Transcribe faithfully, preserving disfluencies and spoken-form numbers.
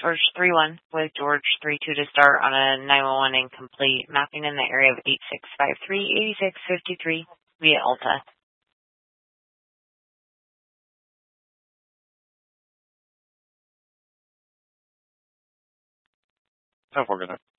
Forge three one with George three two to start on a nine one one incomplete. Mapping in the area of eight six five three, eight six five three via Alta. Oh, we're gonna